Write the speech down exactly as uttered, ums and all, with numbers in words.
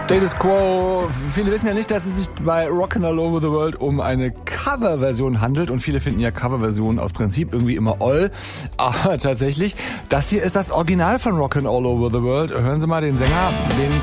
Status Quo. Viele wissen ja nicht, dass es sich bei Rockin' All Over the World um eine Coverversion handelt und viele finden ja Coverversionen aus Prinzip irgendwie immer all. Aber tatsächlich, das hier ist das Original von Rockin' All Over the World. Hören Sie mal den Sänger, den